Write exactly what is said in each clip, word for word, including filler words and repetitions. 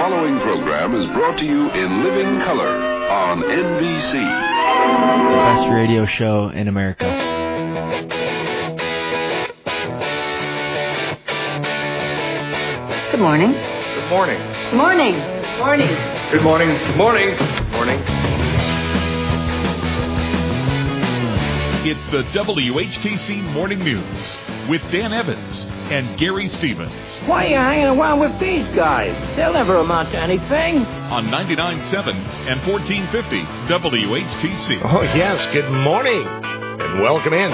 following program is brought to you in living color on N B C. The best radio show in America. Good morning. Good morning. Good morning. Good morning. Good morning. Good morning. Good morning. It's the W H T C Morning News with Dan Evans and Gary Stevens. Why are you hanging around with these guys? They'll never amount to anything. On ninety-nine point seven and fourteen fifty W H T C. Oh, yes. Good morning and welcome in.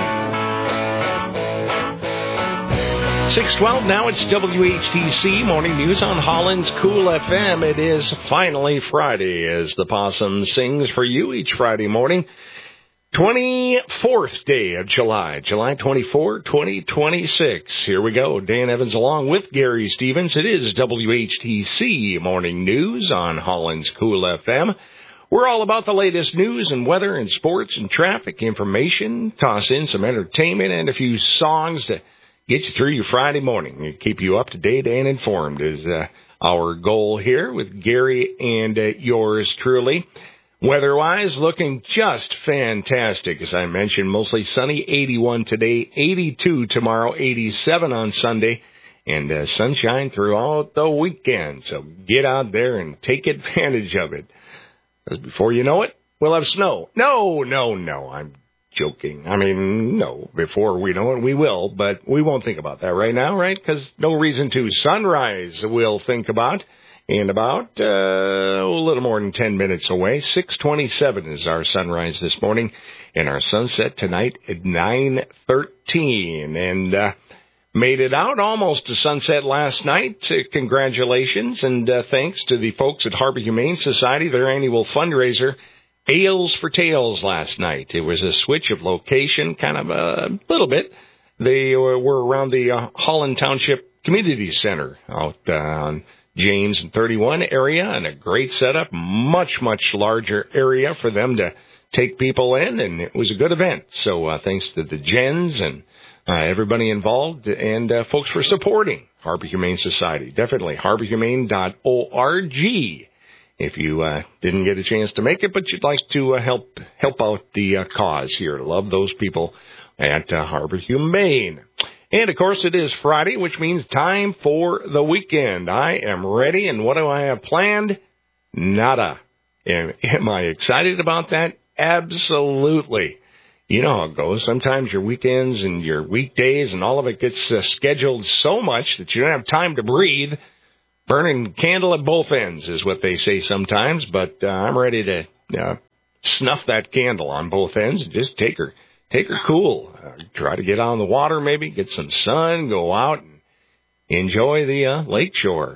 six twelve now, it's W H T C Morning News on Holland's Cool F M. It is finally Friday as the possum sings for you each Friday morning. twenty-fourth day of July, July twenty-fourth, twenty twenty-six. Here we go. Dan Evans along with Gary Stevens. It is W H T C Morning News on Holland's Cool F M. We're all about the latest news and weather and sports and traffic information. Toss in some entertainment and a few songs to get you through your Friday morning. Keep you up to date and informed is uh, our goal here with Gary and uh, yours truly. Weather-wise, looking just fantastic. As I mentioned, mostly sunny, eighty-one today, eighty-two tomorrow, eighty-seven on Sunday, and uh, sunshine throughout the weekend. So get out there and take advantage of it. Because before you know it, we'll have snow. No, no, no, I'm joking. I mean, no, before we know it, we will, but we won't think about that right now, right? Because no reason to. Sunrise we'll think about. In about uh, a little more than ten minutes away. six twenty-seven is our sunrise this morning, and our sunset tonight at nine thirteen. And uh, made it out almost to sunset last night. Uh, congratulations, and uh, thanks to the folks at Harbor Humane Society, their annual fundraiser, Ales for Tales last night. It was a switch of location, kind of a little bit. They were around the uh, Holland Township Community Center out uh, on James and thirty-one area, and a great setup, much, much larger area for them to take people in, and it was a good event. So uh, thanks to the Gens and uh, everybody involved, and uh, folks for supporting Harbor Humane Society. Definitely, harbor humane dot org if you uh, didn't get a chance to make it, but you'd like to uh, help help out the uh, cause here. Love those people at uh, Harbor Humane. And, of course, it is Friday, which means time for the weekend. I am ready, and what do I have planned? Nada. Am, am I excited about that? Absolutely. You know how it goes. Sometimes your weekends and your weekdays and all of it gets uh, scheduled so much that you don't have time to breathe. Burning candle at both ends is what they say sometimes, but uh, I'm ready to uh, snuff that candle on both ends and just take her. Take her cool. Uh, try to get on the water, maybe get some sun, go out and enjoy the uh, lake shore.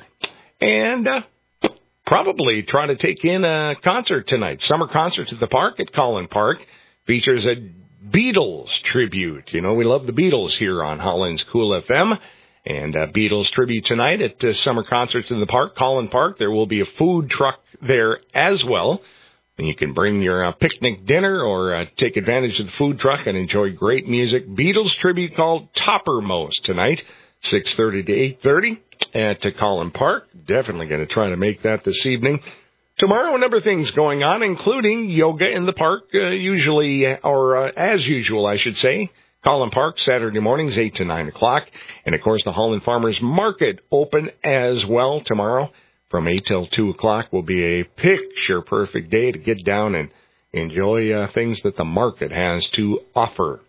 And uh, probably try to take in a concert tonight. Summer concert at the park at Collin Park features a Beatles tribute. You know, we love the Beatles here on Holland's Cool F M. And uh, Beatles tribute tonight at uh, Summer Concerts in the Park, Collin Park. There will be a food truck there as well. And you can bring your uh, picnic dinner or uh, take advantage of the food truck and enjoy great music. Beatles tribute called Toppermost tonight, six thirty to eight thirty at uh, Collin Park. Definitely going to try to make that this evening. Tomorrow, a number of things going on, including yoga in the park, uh, usually, or uh, as usual, I should say. Collin Park, Saturday mornings, eight to nine o'clock. And, of course, the Holland Farmers Market open as well tomorrow. From eight till two o'clock will be a picture-perfect day to get down and enjoy uh, things that the market has to offer.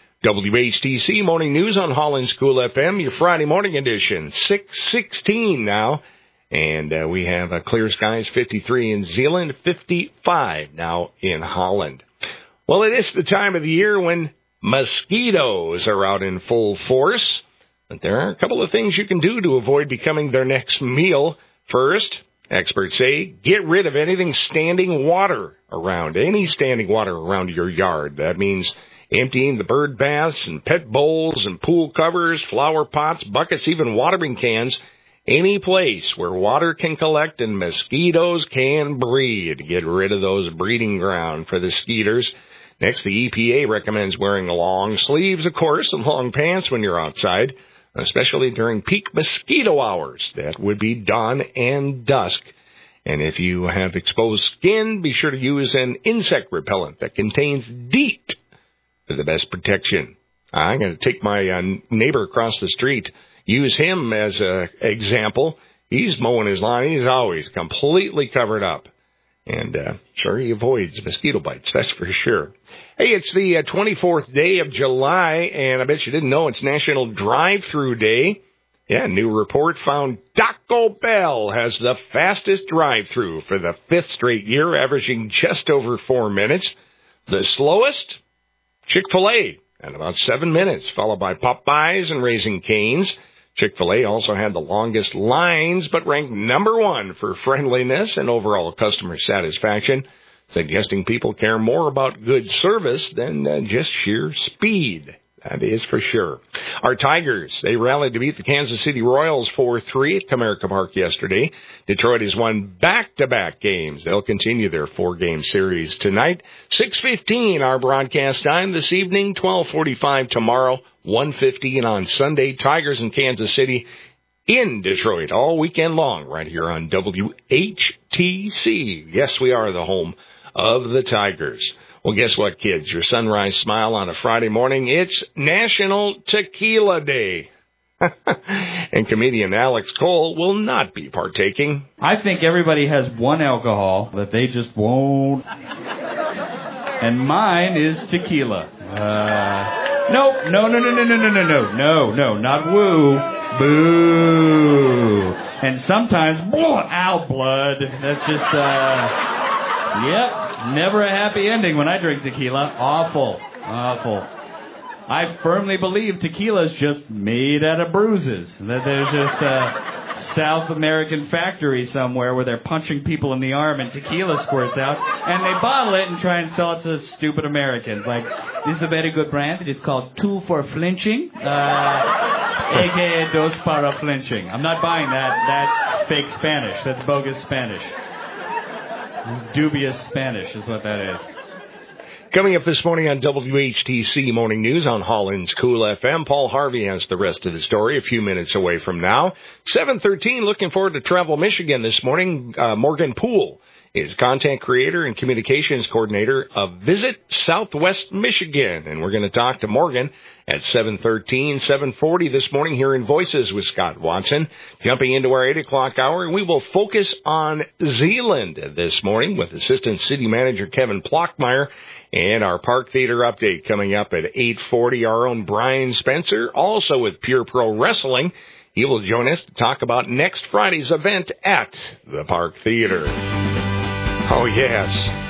W H T C Morning News on Holland's Cool F M, your Friday morning edition, six sixteen now. And uh, we have uh, clear skies, fifty-three in Zeeland, fifty-five now in Holland. Well, it is the time of the year when mosquitoes are out in full force. But there are a couple of things you can do to avoid becoming their next meal. First, experts say, get rid of anything standing water around, any standing water around your yard. That means emptying the bird baths and pet bowls and pool covers, flower pots, buckets, even watering cans, any place where water can collect and mosquitoes can breed. Get rid of those breeding ground for the skeeters. Next, the E P A recommends wearing long sleeves, of course, and long pants when you're outside. especially during peak mosquito hours. That would be dawn and dusk. And if you have exposed skin, be sure to use an insect repellent that contains DEET for the best protection. I'm going to take my uh, neighbor across the street, use him as an example. He's mowing his lawn. He's always completely covered up. And uh, sure, he avoids mosquito bites, that's for sure. Hey, it's the uh, twenty-fourth day of July, and I bet you didn't know it's National Drive-Thru Day. Yeah, a new report found Taco Bell has the fastest drive-thru for the fifth straight year, averaging just over four minutes. The slowest, Chick-fil-A, at about seven minutes, followed by Popeyes and Raising Cane's. Chick-fil-A also had the longest lines, but ranked number one for friendliness and overall customer satisfaction, suggesting people care more about good service than uh, just sheer speed. That is for sure. Our Tigers, they rallied to beat the Kansas City Royals four three at Comerica Park yesterday. Detroit has won back-to-back games. They'll continue their four-game series tonight. six fifteen our broadcast time this evening, twelve forty-five tomorrow, one fifteen on Sunday. Tigers in Kansas City in Detroit all weekend long right here on W H T C. Yes, we are the home of the Tigers. Well, guess what, kids? Your sunrise smile on a Friday morning, it's National Tequila Day. And comedian Alex Cole will not be partaking. I think everybody has one alcohol that they just won't. And mine is tequila. Uh, nope, no, no, no, no, no, no, no, no, no, no, not woo. Boo. And sometimes, ow, blood. That's just, uh, yep. Never a happy ending when I drink tequila. Awful. Awful. I firmly believe tequila is just made out of bruises. That there's just a South American factory somewhere where they're punching people in the arm and tequila squirts out, and they bottle it and try and sell it to stupid Americans. Like, this is a very good brand. It is called Two for Flinching, uh, a k a Dos para Flinching. I'm not buying that. That's fake Spanish. That's bogus Spanish. Dubious Spanish is what that is. Coming up this morning on W H T C Morning News on Holland's Cool F M, Paul Harvey has the rest of the story a few minutes away from now. seven thirteen, looking forward to Travel Michigan this morning. Uh, Morgan Poole is content creator and communications coordinator of Visit Southwest Michigan. And we're going to talk to Morgan at seven thirteen, seven forty this morning here in Voices with Scott Watson. Jumping into our eight o'clock hour, we will focus on Zeeland this morning with Assistant City Manager Kevin Plockmeyer. And our Park Theater update coming up at eight forty, our own Brian Spencer, also with Pure Pro Wrestling. He will join us to talk about next Friday's event at the Park Theater. Oh, yes.